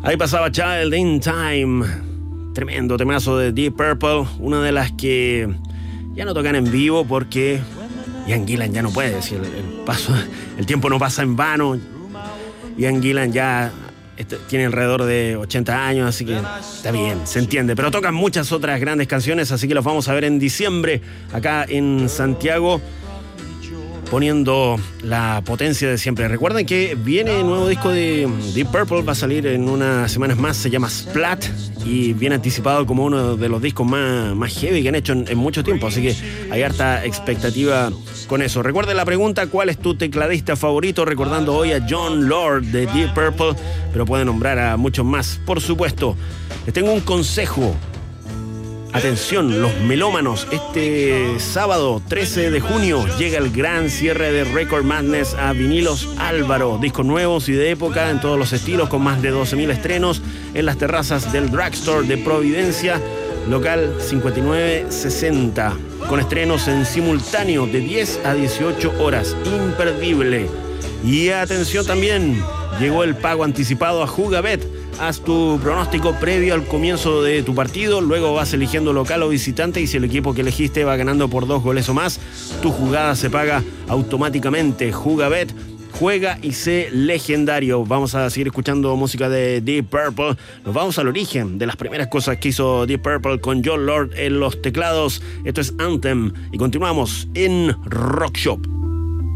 Ahí pasaba Child in Time. Tremendo temazo de Deep Purple. Una de las que ya no tocan en vivo porque Ian Gillan ya no puede decir el tiempo no pasa en vano. Ian Gillan ya tiene alrededor de 80 años, así que está bien, se entiende. Pero tocan muchas otras grandes canciones, así que los vamos a ver en diciembre acá en Santiago, poniendo la potencia de siempre. Recuerden que viene el nuevo disco de Deep Purple, va a salir en unas semanas más, se llama Splat, y viene anticipado como uno de los discos más heavy que han hecho en mucho tiempo, así que hay harta expectativa con eso. Recuerden la pregunta: ¿cuál es tu tecladista favorito? Recordando hoy a Jon Lord de Deep Purple, pero pueden nombrar a muchos más, por supuesto. Les tengo un consejo. Atención, los melómanos, este sábado 13 de junio llega el gran cierre de Record Madness a Vinilos Álvaro. Discos nuevos y de época en todos los estilos, con más de 12.000 estrenos en las terrazas del Drugstore de Providencia, local 5960, con estrenos en simultáneo de 10 a 18 horas. Imperdible. Y atención también, llegó el pago anticipado a Jugabet. Haz tu pronóstico previo al comienzo de tu partido, luego vas eligiendo local o visitante, y si el equipo que elegiste va ganando por 2 goles o más, tu jugada se paga automáticamente. Jugabet, juega y sé legendario. Vamos a seguir escuchando música de Deep Purple. Nos vamos al origen de las primeras cosas que hizo Deep Purple, con Jon Lord en los teclados. Esto es Anthem y continuamos en Rock Shop.